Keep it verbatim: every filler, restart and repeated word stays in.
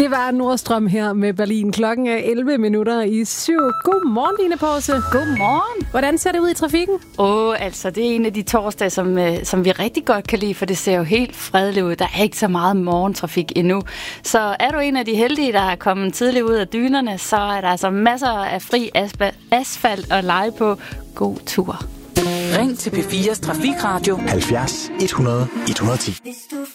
Det var Nordstrøm her med Berlin. Klokken er elleve minutter i syv. Godmorgen, Line Pause. Godmorgen. Hvordan ser det ud i trafikken? Åh, oh, altså det er en af de torsdage, som, som vi rigtig godt kan lide, for det ser jo helt fredeligt ud. Der er ikke så meget morgentrafik endnu. Så er du en af de heldige, der er kommet tidligt ud af dynerne, så er der altså masser af fri asfalt at lege på. God tur. Ring til P fires Trafikradio halvfjerds et hundrede et hundrede og ti.